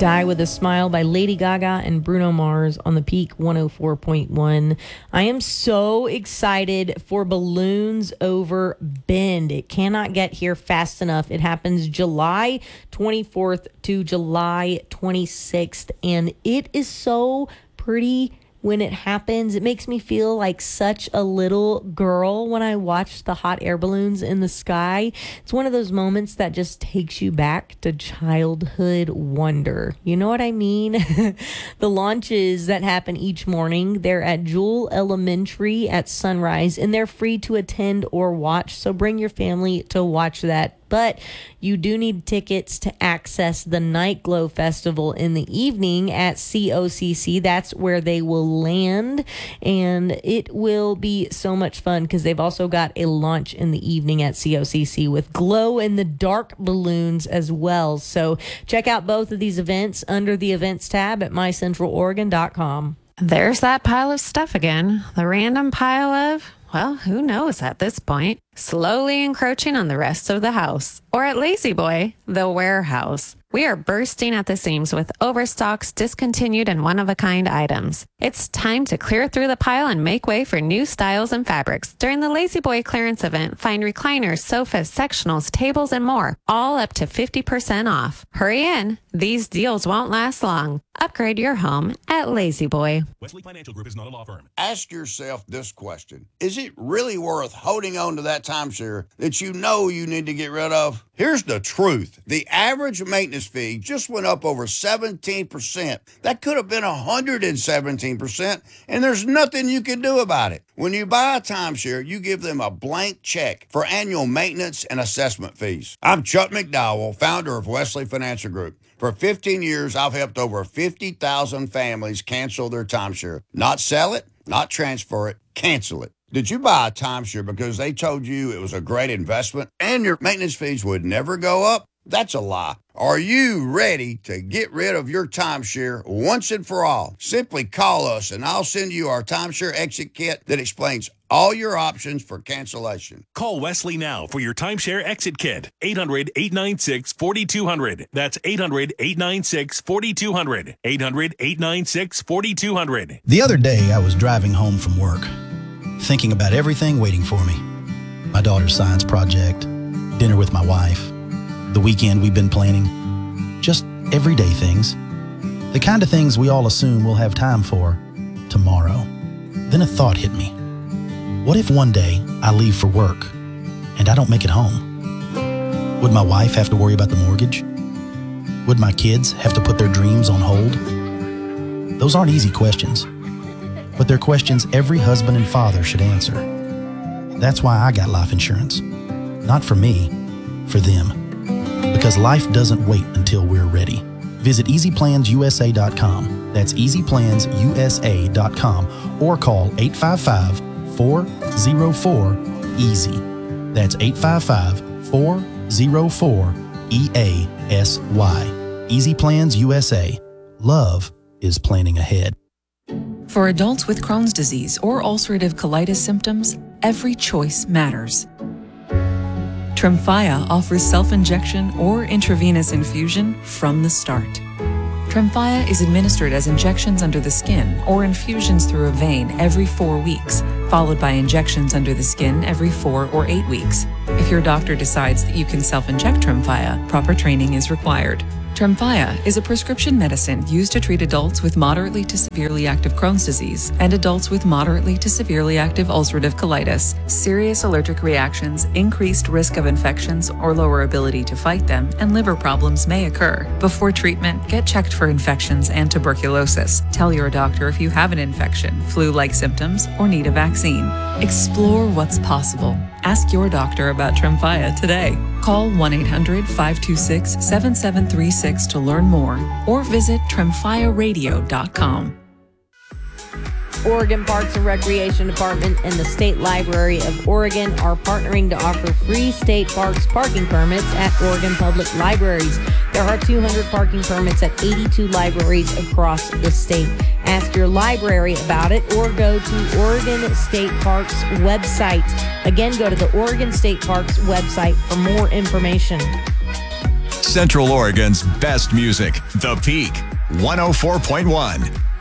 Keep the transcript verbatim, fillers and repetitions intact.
Die With a Smile by Lady Gaga and Bruno Mars on the Peak one oh four point one. I am so excited for Balloons Over Bend. It cannot get here fast enough. It happens July twenty-fourth to July twenty-sixth, and it is so pretty when it happens. It makes me feel like such a little girl when I watch the hot air balloons in the sky. It's one of those moments that just takes you back to childhood wonder. You know what I mean? The launches that happen each morning, they're at Jewel Elementary at sunrise, and they're free to attend or watch. So bring your family to watch that. But you do need tickets to access the Night Glow Festival in the evening at C O C C. That's where they will land, and it will be so much fun because they've also got a launch in the evening at C O C C with glow-in-the-dark balloons as well. So check out both of these events under the events tab at my central oregon dot com. There's that pile of stuff again. The random pile of, well, who knows at this point, slowly encroaching on the rest of the house. Or at Lazy Boy, the warehouse. We are bursting at the seams with overstocks, discontinued, and one-of-a-kind items. It's time to clear through the pile and make way for new styles and fabrics. During the Lazy Boy clearance event, find recliners, sofas, sectionals, tables, and more, all up to fifty percent off. Hurry in. These deals won't last long. Upgrade your home at Lazy Boy. Wesley Financial Group is not a law firm. Ask yourself this question. Is it really worth holding on to that timeshare that you know you need to get rid of? Here's the truth. The average maintenance fee just went up over seventeen percent. That could have been one hundred seventeen percent, and there's nothing you can do about it. When you buy a timeshare, you give them a blank check for annual maintenance and assessment fees. I'm Chuck McDowell, founder of Wesley Financial Group. For fifteen years, I've helped over fifty thousand families cancel their timeshare. Not sell it, not transfer it, cancel it. Did you buy a timeshare because they told you it was a great investment and your maintenance fees would never go up? That's a lie. Are you ready to get rid of your timeshare once and for all? Simply call us and I'll send you our timeshare exit kit that explains all your options for cancellation. Call Wesley now for your timeshare exit kit. eight hundred, eight nine six, four two zero zero. That's eight hundred, eight nine six, four two zero zero. eight hundred, eight nine six, four two zero zero. The other day, I was driving home from work, thinking about everything waiting for me. My daughter's science project, dinner with my wife, the weekend we've been planning, just everyday things. The kind of things we all assume we'll have time for tomorrow. Then a thought hit me. What if one day I leave for work and I don't make it home? Would my wife have to worry about the mortgage? Would my kids have to put their dreams on hold? Those aren't easy questions, but they're questions every husband and father should answer. That's why I got life insurance. Not for me, for them. Because life doesn't wait until we're ready. Visit easy plans u s a dot com. That's easy plans u s a dot com or call eight five five, four zero four, easy. That's eight five five, four zero four, E A S Y. Easy Plans U S A. Love is planning ahead. For adults with Crohn's disease or ulcerative colitis symptoms, every choice matters. Tremfya offers self-injection or intravenous infusion from the start. Tremfya is administered as injections under the skin or infusions through a vein every four weeks, followed by injections under the skin every four or eight weeks. If your doctor decides that you can self-inject Tremfya, proper training is required. Tremfya is a prescription medicine used to treat adults with moderately to severely active Crohn's disease and adults with moderately to severely active ulcerative colitis. Serious allergic reactions, increased risk of infections or lower ability to fight them, and liver problems may occur. Before treatment, get checked for infections and tuberculosis. Tell your doctor if you have an infection, flu-like symptoms, or need a vaccine. Explore what's possible. Ask your doctor about Tremfya today. Call one eight hundred, five two six, seven seven three six to learn more or visit tremfya radio dot com. Oregon Parks and Recreation Department and the State Library of Oregon are partnering to offer free state parks parking permits at Oregon Public Libraries. There are two hundred parking permits at eighty-two libraries across the state. Ask your library about it or go to Oregon State Parks website. Again, go to the Oregon State Parks website for more information. Central Oregon's best music. The Peak, one oh four point one.